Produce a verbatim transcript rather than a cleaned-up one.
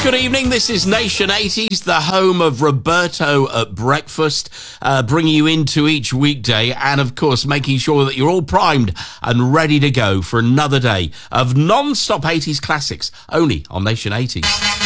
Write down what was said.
Good evening, this is Nation eighties, the home of Roberto at Breakfast, uh, bringing you into each weekday and, of course, making sure that you're all primed and ready to go for another day of non-stop eighties classics, only on Nation eighties.